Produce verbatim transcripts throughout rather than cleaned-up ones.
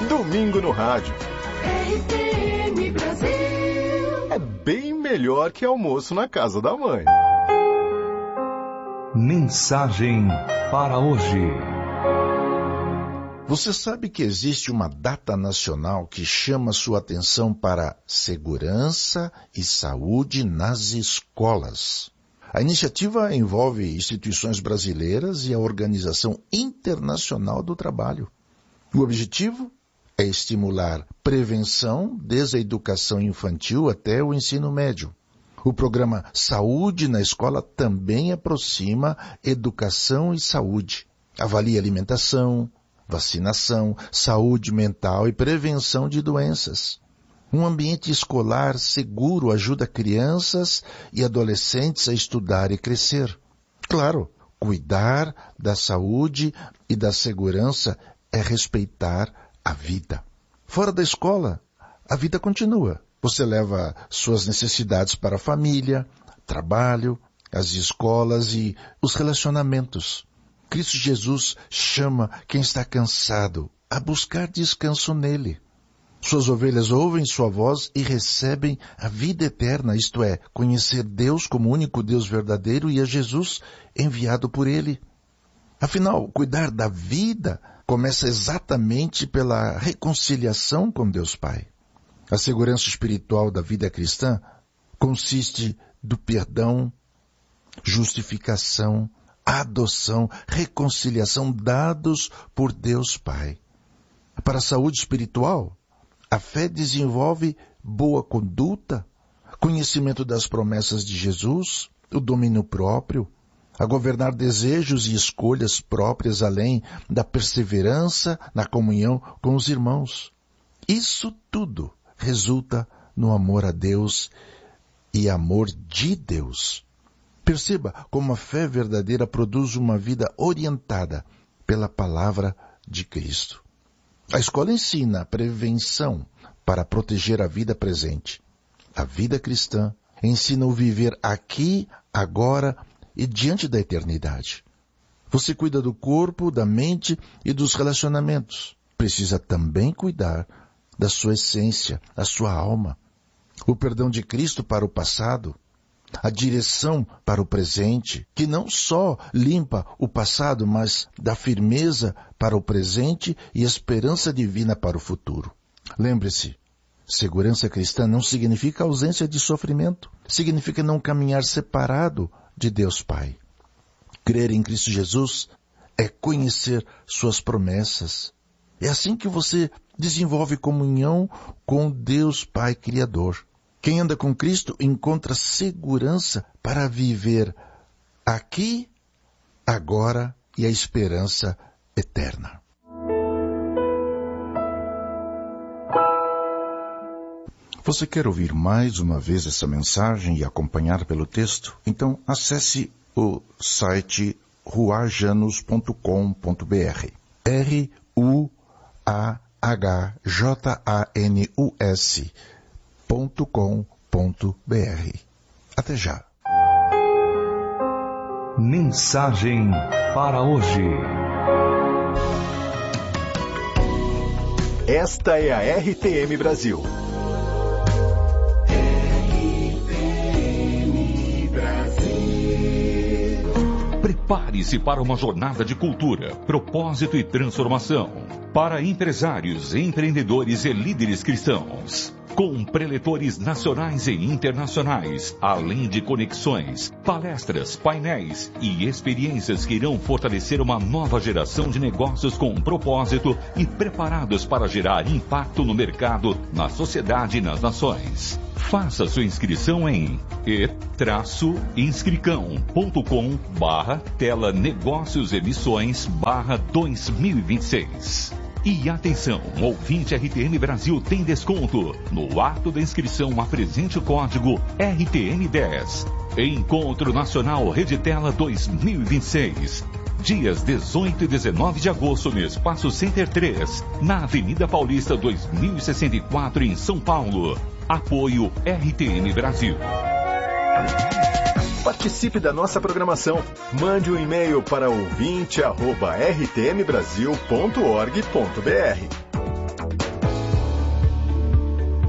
Domingo no rádio. R T M Brasil. É bem melhor que almoço na casa da mãe. Mensagem para hoje. Você sabe que existe uma data nacional que chama sua atenção para segurança e saúde nas escolas. A iniciativa envolve instituições brasileiras e a Organização Internacional do Trabalho. O objetivo é estimular prevenção desde a educação infantil até o ensino médio. O programa Saúde na Escola também aproxima educação e saúde. Avalia alimentação, vacinação, saúde mental e prevenção de doenças. Um ambiente escolar seguro ajuda crianças e adolescentes a estudar e crescer. Claro, cuidar da saúde e da segurança é respeitar a vida. Fora da escola, a vida continua. Você leva suas necessidades para a família, trabalho, as escolas e os relacionamentos. Cristo Jesus chama quem está cansado a buscar descanso nele. Suas ovelhas ouvem sua voz e recebem a vida eterna, isto é, conhecer Deus como único Deus verdadeiro e a Jesus enviado por ele. Afinal, cuidar da vida começa exatamente pela reconciliação com Deus Pai. A segurança espiritual da vida cristã consiste do perdão, justificação, adoção, reconciliação dados por Deus Pai. Para a saúde espiritual, a fé desenvolve boa conduta, conhecimento das promessas de Jesus, o domínio próprio, a governar desejos e escolhas próprias além da perseverança na comunhão com os irmãos. Isso tudo resulta no amor a Deus e amor de Deus. Perceba como a fé verdadeira produz uma vida orientada pela palavra de Cristo. A escola ensina a prevenção para proteger a vida presente. A vida cristã ensina o viver aqui, agora e diante da eternidade. Você cuida do corpo, da mente e dos relacionamentos. Precisa também cuidar da sua essência, da sua alma. O perdão de Cristo para o passado, a direção para o presente, que não só limpa o passado, mas dá firmeza para o presente e esperança divina para o futuro. Lembre-se, segurança cristã não significa ausência de sofrimento, significa não caminhar separado de Deus Pai. Crer em Cristo Jesus é conhecer suas promessas. É assim que você desenvolve comunhão com Deus Pai Criador. Quem anda com Cristo encontra segurança para viver aqui, agora e a esperança eterna. Você quer ouvir mais uma vez essa mensagem e acompanhar pelo texto? Então acesse o site ruajanus ponto com ponto b r. R U A H J A N U S ponto com ponto b r. Até já. Mensagem para hoje. Esta é a R T M Brasil. Prepare-se para uma jornada de cultura, propósito e transformação. Para empresários, empreendedores e líderes cristãos. Com preletores nacionais e internacionais, além de conexões, palestras, painéis e experiências que irão fortalecer uma nova geração de negócios com propósito e preparados para gerar impacto no mercado, na sociedade e nas nações. Faça sua inscrição em e inscricão ponto com barra tela negócios emissões barra dois mil e vinte e seis. E atenção, ouvinte R T M Brasil tem desconto. No ato da inscrição, apresente o código R T M dez. Encontro Nacional Reditela dois mil e vinte e seis. Dias dezoito e dezenove de agosto no Espaço Center três, na Avenida Paulista dois mil e sessenta e quatro, em São Paulo. Apoio R T M Brasil. Participe da nossa programação. Mande um e-mail para ouvinte arroba r t m brasil ponto org ponto b r.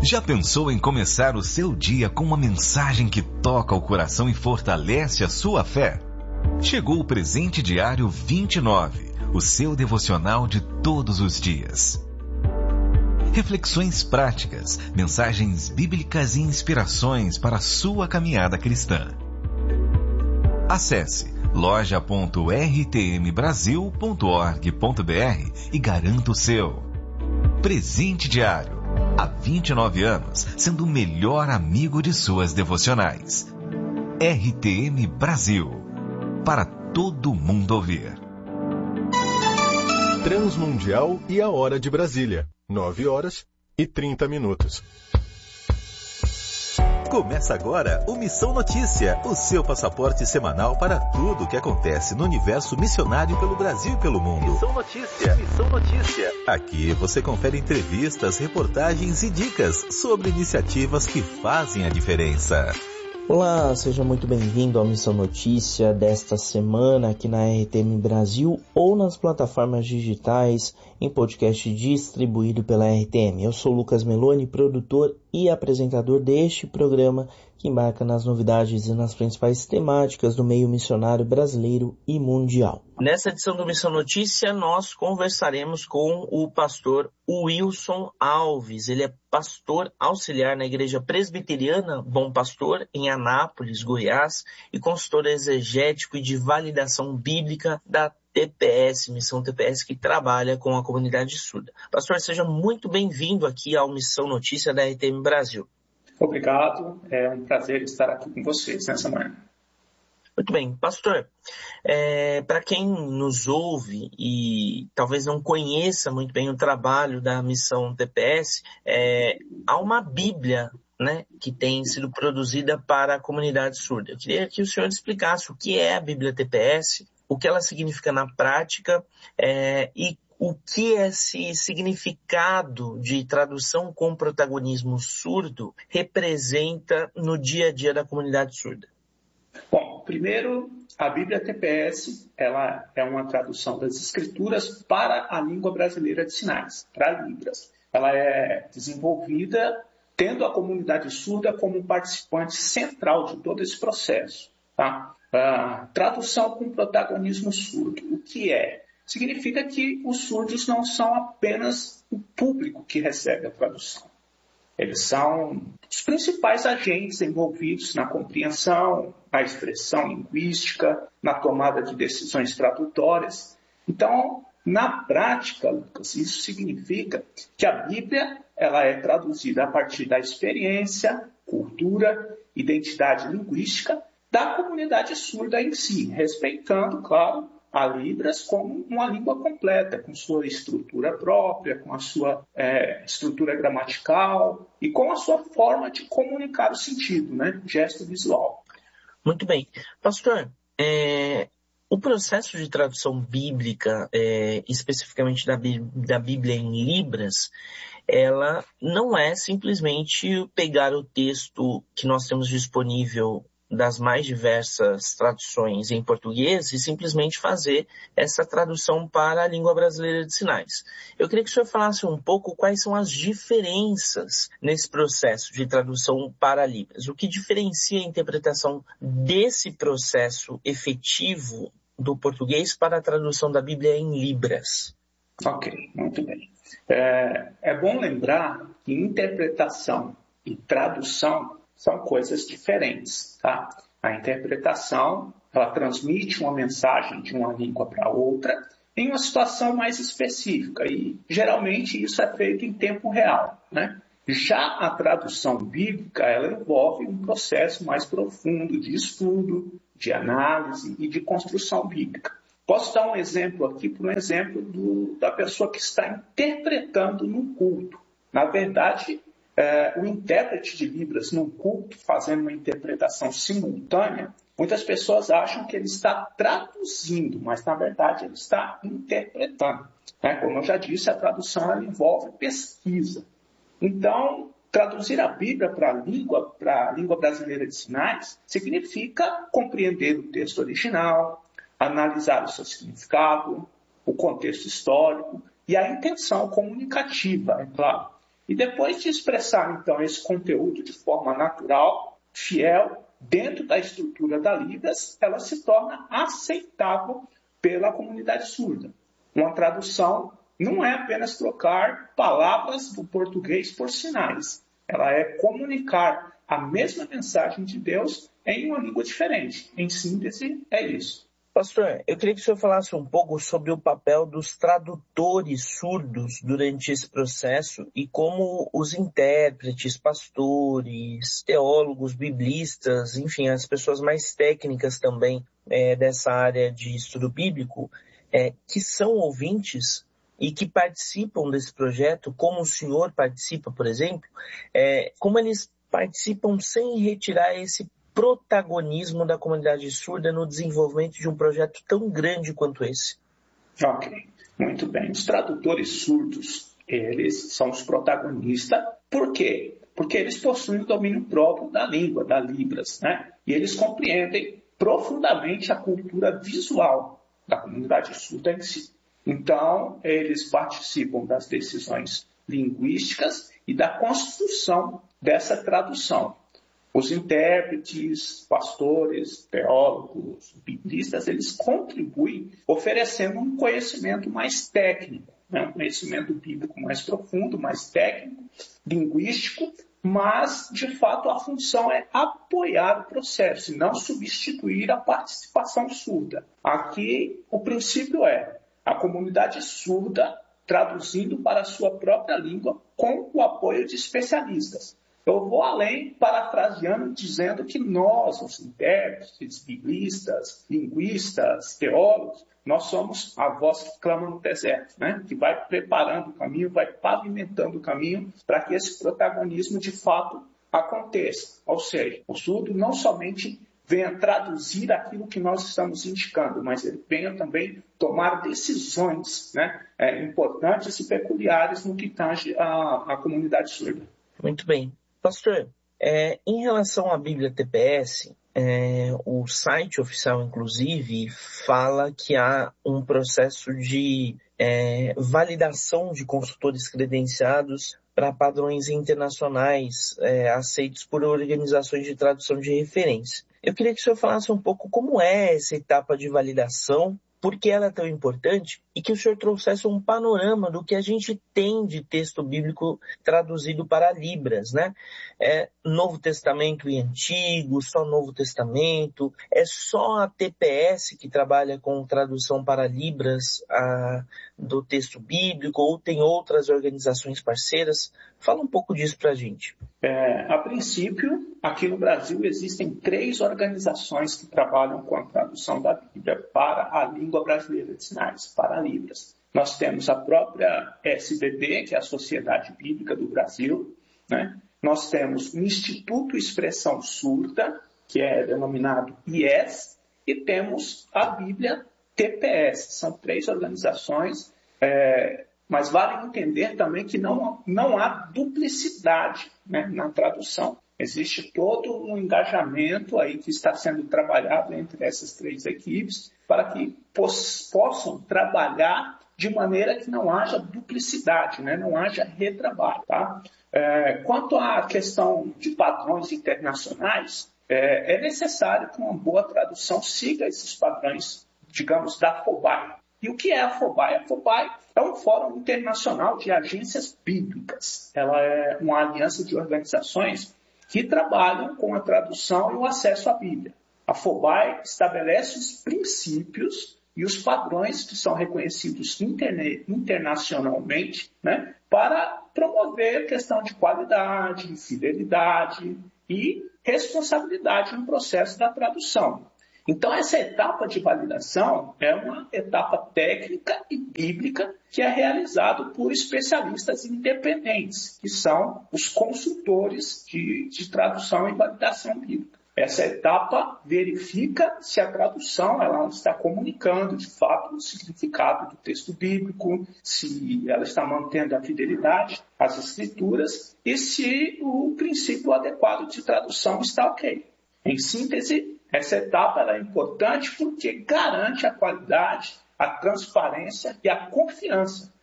Já pensou em começar o seu dia com uma mensagem que toca o coração e fortalece a sua fé? Chegou o Presente Diário vinte e nove, o seu devocional de todos os dias. Reflexões práticas, mensagens bíblicas e inspirações para a sua caminhada cristã. Acesse loja ponto r t m brasil ponto org ponto b r e garanta o seu. Presente Diário. Há vinte e nove anos, sendo o melhor amigo de suas devocionais. R T M Brasil. Para todo mundo ouvir. Transmundial e a Hora de Brasília. nove horas e trinta minutos. Começa agora o Missão Notícia, o seu passaporte semanal para tudo o que acontece no universo missionário pelo Brasil e pelo mundo. Missão Notícia, Missão Notícia. Aqui você confere entrevistas, reportagens e dicas sobre iniciativas que fazem a diferença. Olá, seja muito bem-vindo ao Missão Notícia desta semana aqui na R T M Brasil ou nas plataformas digitais em podcast distribuído pela R T M. Eu sou Lucas Meloni, produtor e apresentador deste programa que embarca nas novidades e nas principais temáticas do meio missionário brasileiro e mundial. Nessa edição do Missão Notícia, nós conversaremos com o pastor Wilson Alves. Ele é pastor auxiliar na Igreja Presbiteriana Bom Pastor, em Anápolis, Goiás, e consultor exegético e de validação bíblica da T P S, Missão T P S, que trabalha com a comunidade surda. Pastor, seja muito bem-vindo aqui ao Missão Notícia da R T M Brasil. Obrigado, é um prazer estar aqui com vocês nessa manhã. Muito bem, pastor, é, para quem nos ouve e talvez não conheça muito bem o trabalho da Missão T P S, é, há uma Bíblia, né, que tem sido produzida para a comunidade surda. Eu queria que o senhor explicasse o que é a Bíblia T P S, o que ela significa na prática é, e o que esse significado de tradução com protagonismo surdo representa no dia a dia da comunidade surda. Bom, primeiro, a Bíblia T P S ela é uma tradução das Escrituras para a língua brasileira de sinais, para Libras. Ela é desenvolvida tendo a comunidade surda como participante central de todo esse processo. Tá? A tradução com protagonismo surdo, o que é? Significa que os surdos não são apenas o público que recebe a tradução. Eles são os principais agentes envolvidos na compreensão, na expressão linguística, na tomada de decisões tradutórias. Então, na prática, Lucas, isso significa que a Bíblia ela é traduzida a partir da experiência, cultura, identidade linguística da comunidade surda em si, respeitando, claro, a Libras como uma língua completa, com sua estrutura própria, com a sua é, estrutura gramatical e com a sua forma de comunicar o sentido, né? Gesto visual. Muito bem. Pastor, é, o processo de tradução bíblica, é, especificamente da, da Bíblia em Libras, ela não é simplesmente pegar o texto que nós temos disponível das mais diversas traduções em português e simplesmente fazer essa tradução para a língua brasileira de sinais. Eu queria que o senhor falasse um pouco quais são as diferenças nesse processo de tradução para Libras. O que diferencia a interpretação desse processo efetivo do português para a tradução da Bíblia em Libras? Ok, muito bem. É, é bom lembrar que interpretação e tradução são coisas diferentes, tá? A interpretação, ela transmite uma mensagem de uma língua para outra em uma situação mais específica e, geralmente, isso é feito em tempo real, né? Já a tradução bíblica, ela envolve um processo mais profundo de estudo, de análise e de construção bíblica. Posso dar um exemplo aqui, por um exemplo do, da pessoa que está interpretando num culto. Na verdade, É, o intérprete de Libras num culto, fazendo uma interpretação simultânea, muitas pessoas acham que ele está traduzindo, mas na verdade ele está interpretando. Né? Como eu já disse, a tradução ela envolve pesquisa. Então, traduzir a Bíblia para a língua, para a língua brasileira de sinais significa compreender o texto original, analisar o seu significado, o contexto histórico e a intenção comunicativa, é claro. E depois de expressar, então, esse conteúdo de forma natural, fiel, dentro da estrutura da Libras, ela se torna aceitável pela comunidade surda. Uma tradução não é apenas trocar palavras do português por sinais. Ela é comunicar a mesma mensagem de Deus em uma língua diferente. Em síntese, é isso. Pastor, eu queria que o senhor falasse um pouco sobre o papel dos tradutores surdos durante esse processo e como os intérpretes, pastores, teólogos, biblistas, enfim, as pessoas mais técnicas também é, dessa área de estudo bíblico, é, que são ouvintes e que participam desse projeto, como o senhor participa, por exemplo, é, como eles participam sem retirar esse protagonismo da comunidade surda no desenvolvimento de um projeto tão grande quanto esse. Ok, muito bem. Os tradutores surdos, eles são os protagonistas. Por quê? Porque eles possuem o domínio próprio da língua, da Libras, né? E eles compreendem profundamente a cultura visual da comunidade surda em si. Então, eles participam das decisões linguísticas e da construção dessa tradução. Os intérpretes, pastores, teólogos, biblistas, eles contribuem oferecendo um conhecimento mais técnico, né? Um conhecimento bíblico mais profundo, mais técnico, linguístico, mas, de fato, a função é apoiar o processo e não substituir a participação surda. Aqui, o princípio é a comunidade surda traduzindo para a sua própria língua com o apoio de especialistas. Eu vou além, parafraseando, dizendo que nós, os intérpretes, biblistas, linguistas, teólogos, nós somos a voz que clama no deserto, né? Que vai preparando o caminho, vai pavimentando o caminho para que esse protagonismo de fato aconteça. Ou seja, o surdo não somente venha traduzir aquilo que nós estamos indicando, mas ele venha também tomar decisões, né? é, importantes e peculiares no que tange a, a comunidade surda. Muito bem. Pastor, é, em relação à Bíblia T P S, é, o site oficial, inclusive, fala que há um processo de é, validação de consultores credenciados para padrões internacionais é, aceitos por organizações de tradução de referência. Eu queria que o senhor falasse um pouco como é essa etapa de validação, por que ela é tão importante, e que o senhor trouxesse um panorama do que a gente tem de texto bíblico traduzido para Libras, né? É Novo Testamento e Antigo, só Novo Testamento, é só a T P S que trabalha com tradução para Libras a, do texto bíblico, ou tem outras organizações parceiras? Fala um pouco disso para a gente. É, a princípio, aqui no Brasil existem três organizações que trabalham com a tradução da Bíblia para a língua brasileira de sinais, para Libras. Nós temos a própria S B B, que é a Sociedade Bíblica do Brasil, né? Nós temos o Instituto Expressão Surda, que é denominado I E S, e temos a Bíblia T P S. São três organizações, é, mas vale entender também que não, não há duplicidade, né, na tradução. Existe todo um engajamento aí que está sendo trabalhado entre essas três equipes para que poss- possam trabalhar de maneira que não haja duplicidade, né? Não haja retrabalho. Tá? É, quanto à questão de padrões internacionais, é, é necessário que uma boa tradução siga esses padrões, digamos, da FOBAI. E o que é a FOBAI? A FOBAI é um fórum internacional de agências bíblicas. Ela é uma aliança de organizações que trabalham com a tradução e o acesso à Bíblia. A FOBAI estabelece os princípios e os padrões que são reconhecidos interne- internacionalmente, né, para promover a questão de qualidade, fidelidade e responsabilidade no processo da tradução. Então, essa etapa de validação é uma etapa técnica e bíblica que é realizada por especialistas independentes, que são os consultores de, de tradução e validação bíblica. Essa etapa verifica se a tradução ela está comunicando, de fato, o significado do texto bíblico, se ela está mantendo a fidelidade às escrituras e se o princípio adequado de tradução está ok. Em síntese, essa etapa ela é importante porque garante a qualidade, a transparência e a confiança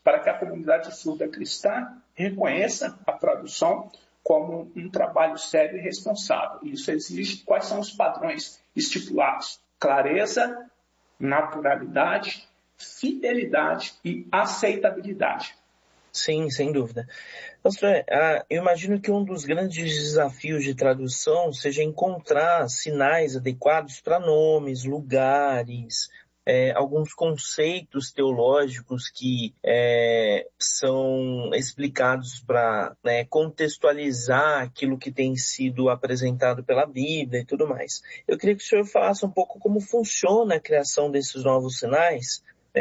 para que a comunidade surda cristã reconheça a tradução como um trabalho sério e responsável. Isso exige quais são os padrões estipulados: clareza, naturalidade, fidelidade e aceitabilidade. Sim, sem dúvida. Pastor, eu imagino que um dos grandes desafios de tradução seja encontrar sinais adequados para nomes, lugares, é, alguns conceitos teológicos que é, são explicados para, né, contextualizar aquilo que tem sido apresentado pela Bíblia e tudo mais. Eu queria que o senhor falasse um pouco como funciona a criação desses novos sinais,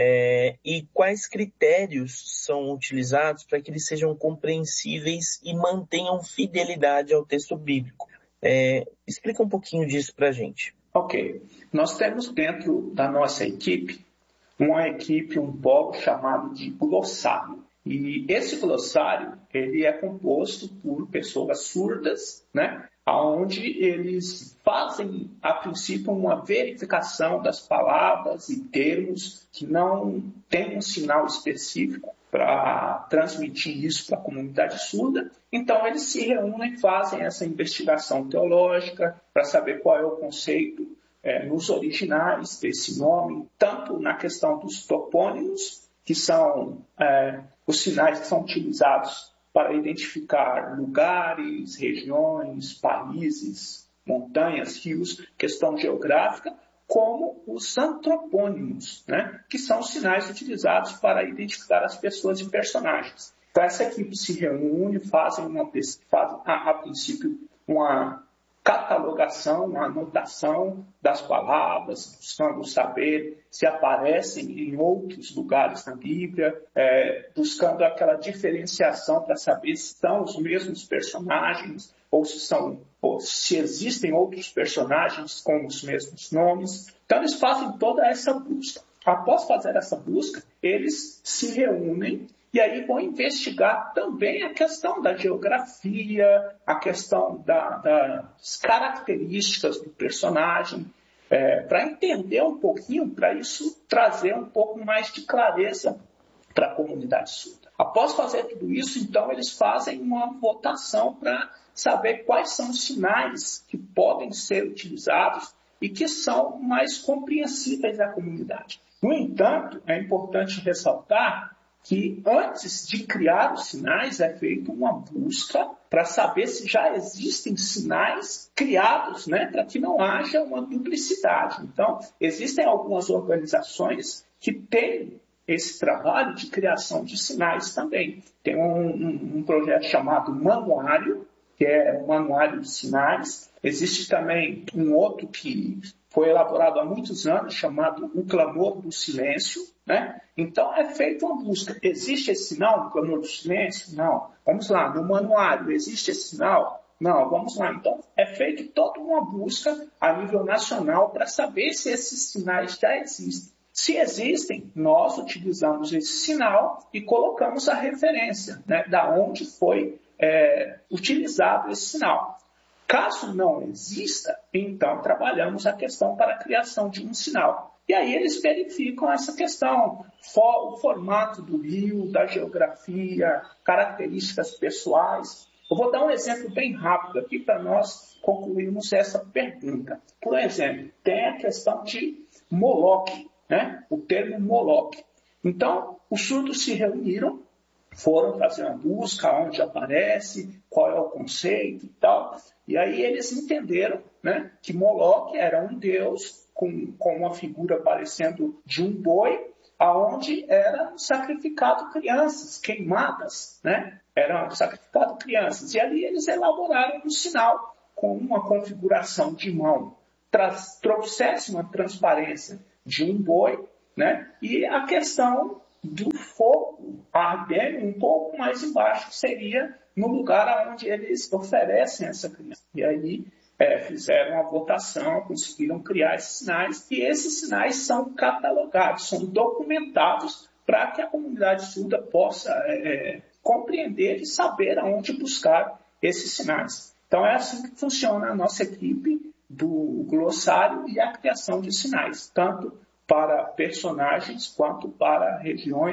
É, e quais critérios são utilizados para que eles sejam compreensíveis e mantenham fidelidade ao texto bíblico. É, explica um pouquinho disso para a gente. Ok. Nós temos dentro da nossa equipe uma equipe, um polo chamado de glossário. E esse glossário ele é composto por pessoas surdas, né? Onde eles fazem, a princípio, uma verificação das palavras e termos que não têm um sinal específico para transmitir isso para a comunidade surda. Então, eles se reúnem e fazem essa investigação teológica para saber qual é o conceito é, nos originais desse nome, tanto na questão dos topônimos, que são é, os sinais que são utilizados para identificar lugares, regiões, países, montanhas, rios, questão geográfica, como os antropônimos, né? Que são os sinais utilizados para identificar as pessoas e personagens. Então, essa equipe se reúne, fazem, uma, fazem a, a princípio, uma catalogação, uma anotação das palavras, buscando saber se aparecem em outros lugares na Bíblia, é, buscando aquela diferenciação para saber se são os mesmos personagens ou se, são, ou se existem outros personagens com os mesmos nomes. Então, eles fazem toda essa busca. Após fazer essa busca, eles se reúnem e aí vão investigar também a questão da geografia, a questão da, das características do personagem, é, para entender um pouquinho, para isso trazer um pouco mais de clareza para a comunidade surda. Após fazer tudo isso, então, eles fazem uma votação para saber quais são os sinais que podem ser utilizados e que são mais compreensíveis à comunidade. No entanto, é importante ressaltar que antes de criar os sinais é feita uma busca para saber se já existem sinais criados, né, para que não haja uma duplicidade. Então, existem algumas organizações que têm esse trabalho de criação de sinais também. Tem um, um, um projeto chamado Manuário, que é o Manuário de Sinais. Existe também um outro que foi elaborado há muitos anos, chamado O Clamor do Silêncio, né? Então, é feita uma busca. Existe esse sinal, o Clamor do Silêncio? Não. Vamos lá, no Manuário, existe esse sinal? Não, vamos lá. Então, é feita toda uma busca a nível nacional para saber se esses sinais já existem. Se existem, nós utilizamos esse sinal e colocamos a referência, né, da onde foi é, utilizado esse sinal. Caso não exista, então trabalhamos a questão para a criação de um sinal. E aí eles verificam essa questão, o formato do rio, da geografia, características pessoais. Eu vou dar um exemplo bem rápido aqui para nós concluirmos essa pergunta. Por exemplo, tem a questão de Moloque, né? O termo Moloque. Então, os surdos se reuniram, foram fazer uma busca, onde aparece, qual é o conceito e tal. E aí eles entenderam, né, que Moloque era um deus com, com uma figura parecendo de um boi, aonde eram sacrificado crianças, queimadas, né? Eram sacrificado crianças. E ali eles elaboraram um sinal com uma configuração de mão, trouxesse uma transparência de um boi, né? E a questão do fogo ardendo um pouco mais embaixo seria no lugar onde eles oferecem essa criança. E aí é, fizeram a votação, conseguiram criar esses sinais, e esses sinais são catalogados, são documentados para que a comunidade surda possa é, compreender e saber aonde buscar esses sinais. Então é assim que funciona a nossa equipe do glossário e a criação de sinais, tanto para personagens quanto para regiões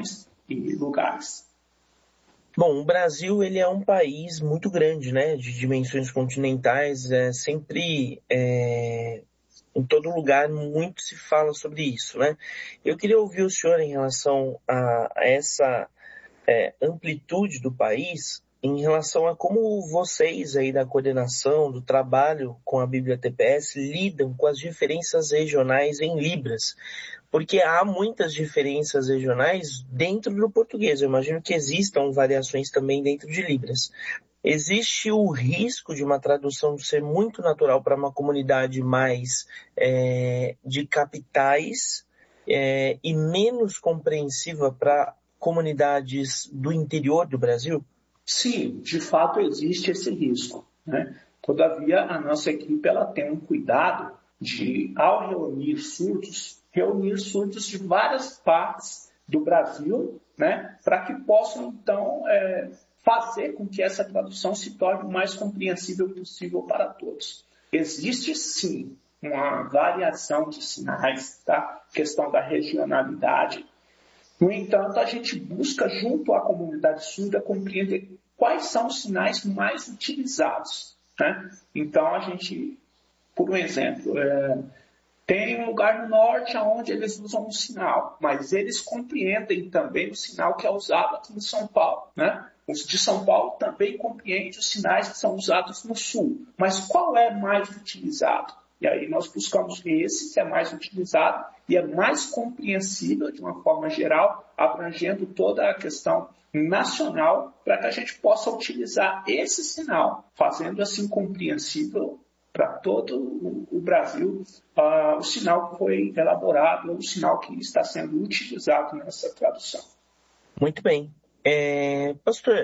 e lugares. Bom, o Brasil ele é um país muito grande, né, de dimensões continentais, é, sempre é, em todo lugar muito se fala sobre isso, né? Eu queria ouvir o senhor em relação a, a essa é, amplitude do país, em relação a como vocês aí da coordenação, do trabalho com a Bíblia T P S lidam com as diferenças regionais em Libras. Porque há muitas diferenças regionais dentro do português. Eu imagino que existam variações também dentro de Libras. Existe o risco de uma tradução ser muito natural para uma comunidade mais é, de capitais é, e menos compreensiva para comunidades do interior do Brasil? Sim, de fato existe esse risco, né? Todavia, a nossa equipe ela tem um cuidado de, ao reunir surdos, reunir surdos de várias partes do Brasil, né, para que possam, então, é, fazer com que essa tradução se torne o mais compreensível possível para todos. Existe, sim, uma variação de sinais, tá? Questão da regionalidade. No entanto, a gente busca, junto à comunidade surda, compreender quais são os sinais mais utilizados, né? Então, a gente, por um exemplo, é, tem um lugar no norte onde eles usam um sinal, mas eles compreendem também o sinal que é usado aqui em São Paulo, né? Os de São Paulo também compreendem os sinais que são usados no sul. Mas qual é mais utilizado? E aí nós buscamos esse que é mais utilizado e é mais compreensível de uma forma geral, abrangendo toda a questão nacional, para que a gente possa utilizar esse sinal, fazendo assim compreensível para todo o Brasil uh, o sinal que foi elaborado, o sinal que está sendo utilizado nessa tradução. Muito bem. É, pastor,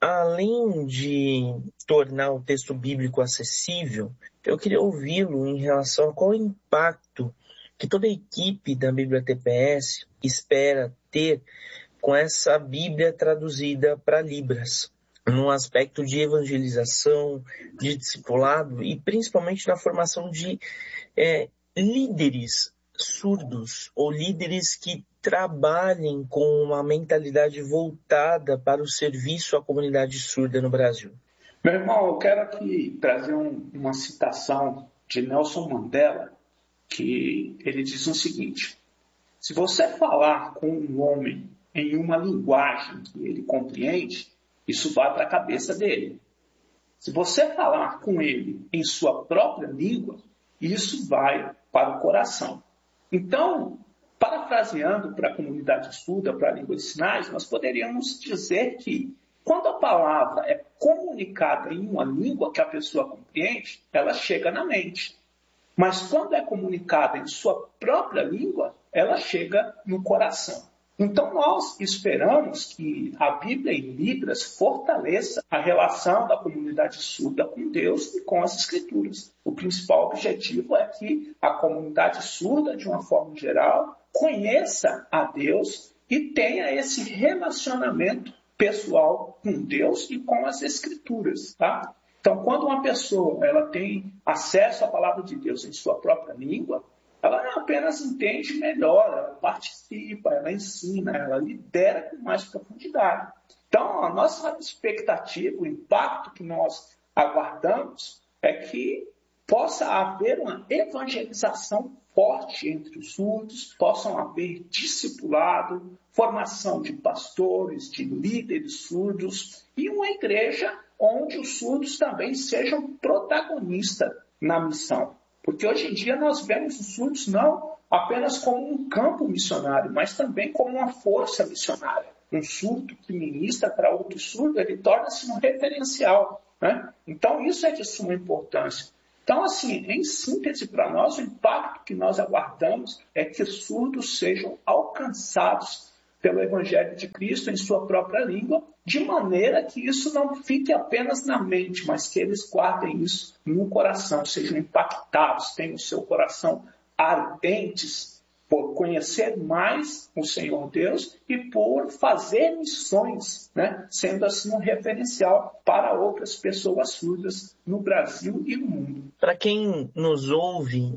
além de tornar o texto bíblico acessível, eu queria ouvi-lo em relação a qual o impacto que toda a equipe da Bíblia T P S espera ter com essa Bíblia traduzida para Libras, no aspecto de evangelização, de discipulado e principalmente na formação de é, líderes surdos ou líderes que trabalhem com uma mentalidade voltada para o serviço à comunidade surda no Brasil. Meu irmão, eu quero aqui trazer um, uma citação de Nelson Mandela, que ele diz o seguinte: se você falar com um homem em uma linguagem que ele compreende, isso vai para a cabeça dele. Se você falar com ele em sua própria língua, isso vai para o coração. Então, parafraseando para a comunidade surda, para a língua de sinais, nós poderíamos dizer que quando a palavra é comunicada em uma língua que a pessoa compreende, ela chega na mente. Mas quando é comunicada em sua própria língua, ela chega no coração. Então nós esperamos que a Bíblia em Libras fortaleça a relação da comunidade surda com Deus e com as Escrituras. O principal objetivo é que a comunidade surda, de uma forma geral, conheça a Deus e tenha esse relacionamento pessoal com Deus e com as Escrituras, tá? Então, quando uma pessoa ela tem acesso à palavra de Deus em sua própria língua, ela não apenas entende melhor, ela participa, ela ensina, ela lidera com mais profundidade. Então, a nossa expectativa, o impacto que nós aguardamos é que possa haver uma evangelização forte entre os surdos, possam haver discipulado, formação de pastores, de líderes surdos e uma igreja onde os surdos também sejam protagonistas na missão. Porque hoje em dia nós vemos os surdos não apenas como um campo missionário, mas também como uma força missionária. Um surdo que ministra para outro surdo, ele torna-se um referencial, né? Então isso é de suma importância. Então, assim, em síntese para nós, o impacto que nós aguardamos é que surdos sejam alcançados pelo Evangelho de Cristo em sua própria língua, de maneira que isso não fique apenas na mente, mas que eles guardem isso no coração, sejam impactados, tenham o seu coração ardentes por conhecer mais o Senhor Deus e por fazer missões, né? Sendo assim um referencial para outras pessoas surdas no Brasil e no mundo. Para quem nos ouve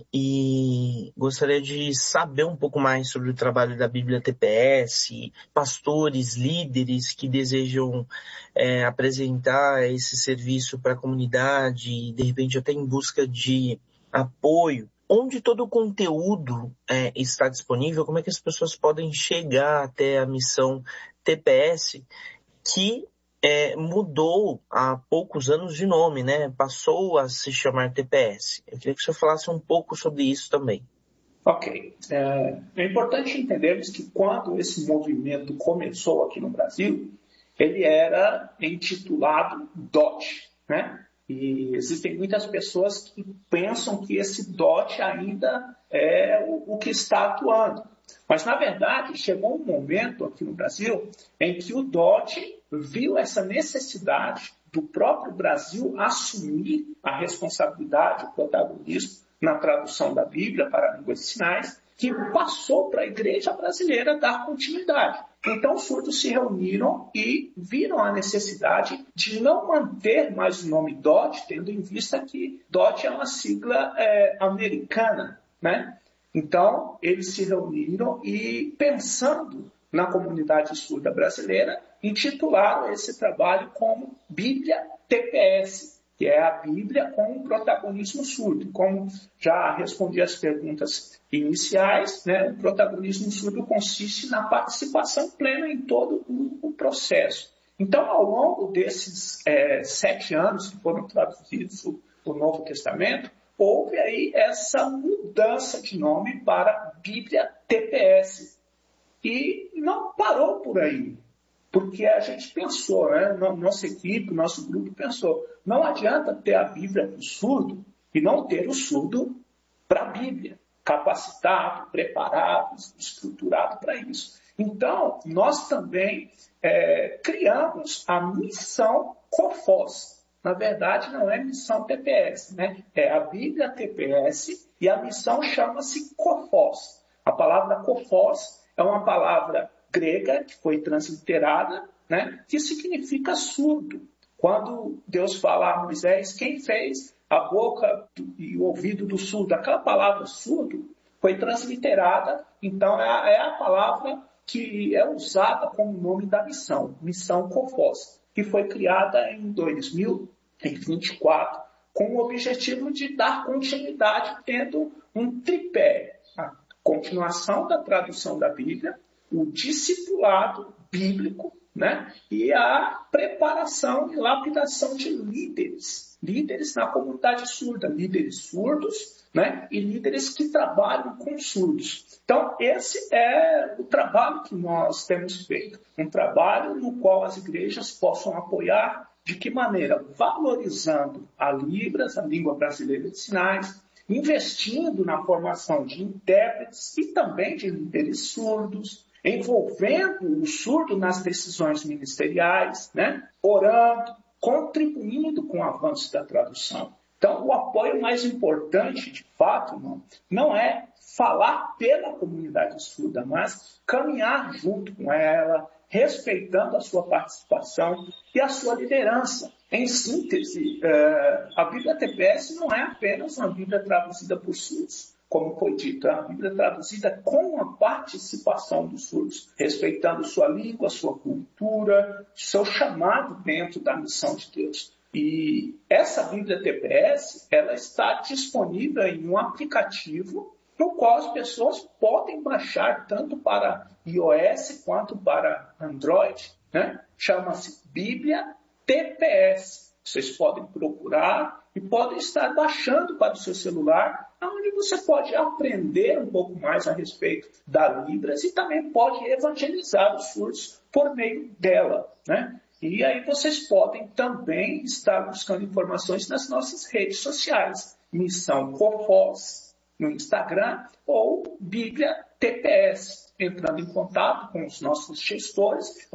e gostaria de saber um pouco mais sobre o trabalho da Bíblia T P S, pastores, líderes que desejam é, apresentar esse serviço para a comunidade, de repente até em busca de apoio, onde todo o conteúdo é, está disponível, como é que as pessoas podem chegar até a missão T P S, que é, mudou há poucos anos de nome, né? Passou a se chamar T P S. Eu queria que o senhor falasse um pouco sobre isso também. Ok. É, é importante entendermos que quando esse movimento começou aqui no Brasil, ele era intitulado D O T, né? E existem muitas pessoas que pensam que esse D O T ainda é o, o que está atuando. Mas, na verdade, chegou um momento aqui no Brasil em que o D O T viu essa necessidade do próprio Brasil assumir a responsabilidade, o protagonismo na tradução da Bíblia para a língua de sinais, que passou para a igreja brasileira dar continuidade. Então, os surdos se reuniram e viram a necessidade de não manter mais o nome D O T, tendo em vista que D O T é uma sigla é, americana, né? Então, eles se reuniram e, pensando na comunidade surda brasileira, intitularam esse trabalho como Bíblia T P S, que é a Bíblia com o protagonismo surdo. Como já respondi as perguntas iniciais, né, o protagonismo surdo consiste na participação plena em todo o, o processo. Então, ao longo desses é, sete anos que foram traduzidos o, o Novo Testamento, houve aí essa mudança de nome para Bíblia T P S. E não parou por aí, porque a gente pensou, né, nossa equipe, nosso grupo pensou, não adianta ter a Bíblia para o surdo e não ter o surdo para a Bíblia, capacitado, preparado, estruturado para isso. Então, nós também é, criamos a missão COFOS. Na verdade, não é missão T P S, né? É a Bíblia T P S e a missão chama-se COFOS. A palavra COFOS é uma palavra grega que foi transliterada, né? Que significa surdo. Quando Deus fala a Moisés, quem fez a boca e o ouvido do surdo? Aquela palavra surdo foi transliterada, então é a, é a palavra que é usada como nome da missão, missão COFOS, que foi criada em dois mil e vinte e quatro, com o objetivo de dar continuidade, tendo um tripé, a continuação da tradução da Bíblia, o discipulado bíblico, né, e a preparação e lapidação de líderes, líderes na comunidade surda, líderes surdos, né, e líderes que trabalham com surdos. Então, esse é o trabalho que nós temos feito, um trabalho no qual as igrejas possam apoiar. De que maneira? Valorizando a Libras, a língua brasileira de sinais, investindo na formação de intérpretes e também de líderes surdos, envolvendo o surdo nas decisões ministeriais, né? Orando, contribuindo com o avanço da tradução. Então, o apoio mais importante, de fato, não, não é falar pela comunidade surda, mas caminhar junto com ela, respeitando a sua participação e a sua liderança. Em síntese, a Bíblia T P S não é apenas uma Bíblia traduzida por surdos, como foi dito, é uma Bíblia traduzida com a participação dos surdos, respeitando sua língua, sua cultura, seu chamado dentro da missão de Deus. E essa Bíblia T P S, ela está disponível em um aplicativo no qual as pessoas podem baixar tanto para iOS quanto para Android, né? Chama-se Bíblia T P S. Vocês podem procurar e podem estar baixando para o seu celular, onde você pode aprender um pouco mais a respeito da Libras e também pode evangelizar os surdos por meio dela, né? E aí vocês podem também estar buscando informações nas nossas redes sociais. Missão COFOS no Instagram ou Bíblia T P S, entrando em contato com os nossos gestores